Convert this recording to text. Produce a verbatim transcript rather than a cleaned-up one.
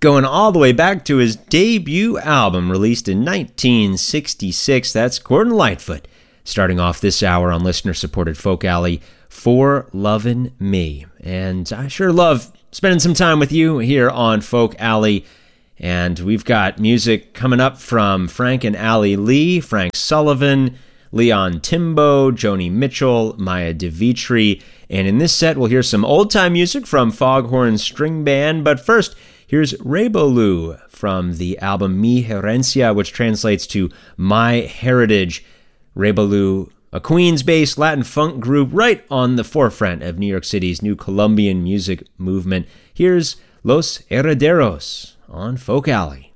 going all the way back to his debut album released in nineteen sixty-six. That's Gordon Lightfoot, starting off this hour on listener-supported Folk Alley, For Lovin' Me. And I sure love spending some time with you here on Folk Alley. And we've got music coming up from Frank and Allie Lee, Frank Sullivan, Leon Timbo, Joni Mitchell, Maya DeVitri. And in this set, we'll hear some old-time music from Foghorn String Band. But first, here's Rebolu from the album Mi Herencia, which translates to My Heritage. Rebolu, a Queens-based Latin funk group right on the forefront of New York City's new Colombian music movement. Here's Los Herederos on Folk Alley.